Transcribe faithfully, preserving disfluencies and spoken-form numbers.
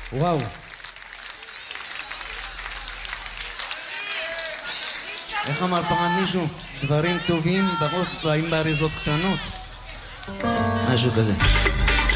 וואו. איך אמר פעם מישהו? דברים טובים באים באריזות קטנות. משהו כזה.